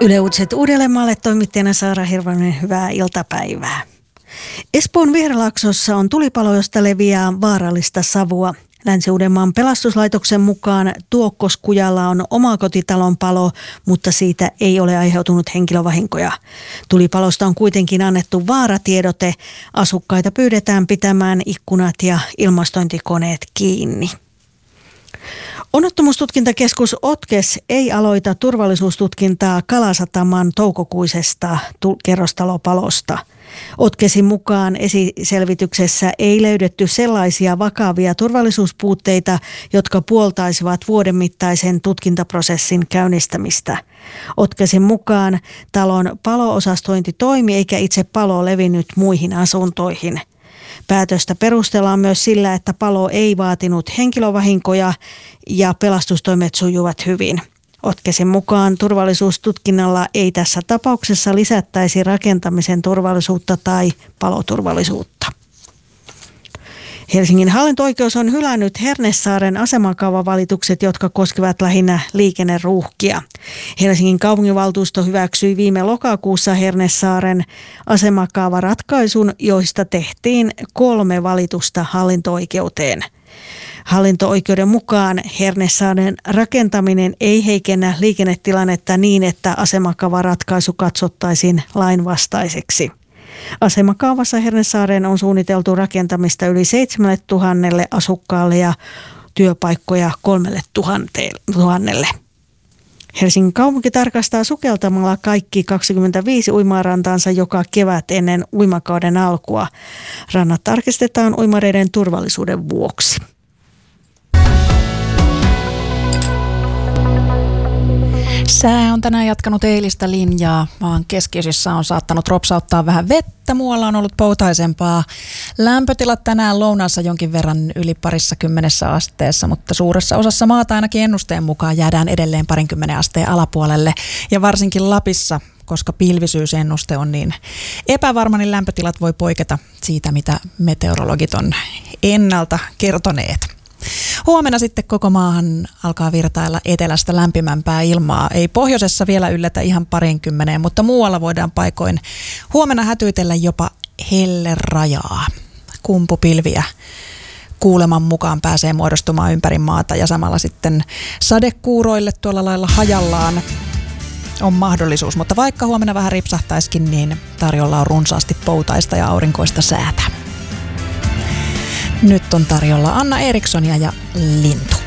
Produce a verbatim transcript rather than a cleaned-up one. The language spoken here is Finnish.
Yle Uutiset Uudellemaalle, toimittajana Saara Hirvonen, hyvää iltapäivää. Espoon Vihreälaaksossa on tulipalo, josta leviää vaarallista savua. Länsi-Uudenmaan pelastuslaitoksen mukaan Tuokkoskujalla on omakotitalon palo, mutta siitä ei ole aiheutunut henkilövahinkoja. Tulipalosta on kuitenkin annettu vaaratiedote. Asukkaita pyydetään pitämään ikkunat ja ilmastointikoneet kiinni. Onnettomuustutkintakeskus OTKES ei aloita turvallisuustutkintaa Kalasataman toukokuisesta kerrostalopalosta. OTKESin mukaan esiselvityksessä ei löydetty sellaisia vakavia turvallisuuspuutteita, jotka puoltaisivat vuoden mittaisen tutkintaprosessin käynnistämistä. OTKESin mukaan talon palo-osastointi toimi eikä itse palo levinnyt muihin asuntoihin. Päätöstä perustellaan myös sillä, että palo ei vaatinut henkilövahinkoja ja pelastustoimet sujuvat hyvin. OTKESin mukaan turvallisuustutkinnalla ei tässä tapauksessa lisättäisi rakentamisen turvallisuutta tai paloturvallisuutta. Helsingin hallinto-oikeus on hylännyt Hernesaaren asemakaavavalitukset, jotka koskevat lähinnä liikenneruuhkia. Helsingin kaupunginvaltuusto hyväksyi viime lokakuussa Hernesaaren asemakaavaratkaisun, joista tehtiin kolme valitusta hallinto-oikeuteen. Hallinto-oikeuden mukaan Hernesaaren rakentaminen ei heikennä liikennetilannetta niin, että asemakaavaratkaisu katsottaisiin lainvastaiseksi. Asemakaavassa Hernesaareen on suunniteltu rakentamista yli seitsemälle tuhannelle asukkaalle ja työpaikkoja kolmelle tuhannelle. Helsingin kaupunki tarkastaa sukeltamalla kaikki kaksikymmentäviisi uimarantaansa joka kevät ennen uimakauden alkua. Rannat tarkistetaan uimareiden turvallisuuden vuoksi. Sää on tänään jatkanut eilistä linjaa. Maan keskiosissa on saattanut ropsauttaa vähän vettä. Muualla on ollut poutaisempaa. Lämpötilat tänään lounaassa jonkin verran yli parissa kymmenessä asteessa, mutta suuressa osassa maata ainakin ennusteen mukaan jäädään edelleen parinkymmenen asteen alapuolelle. Ja varsinkin Lapissa, koska pilvisyysennuste on niin epävarma, niin lämpötilat voi poiketa siitä, mitä meteorologit on ennalta kertoneet. Huomenna sitten koko maahan alkaa virtailla etelästä lämpimämpää ilmaa. Ei pohjoisessa vielä yllätä ihan parinkymmeneen, mutta muualla voidaan paikoin huomenna hätyitellä jopa hellerajaa. Kumpupilviä kuuleman mukaan pääsee muodostumaan ympäri maata ja samalla sitten sadekuuroille tuolla lailla hajallaan on mahdollisuus. Mutta vaikka huomenna vähän ripsahtaisikin, niin tarjolla on runsaasti poutaista ja aurinkoista säätä. Nyt on tarjolla Anna Erikssonia ja Lintu.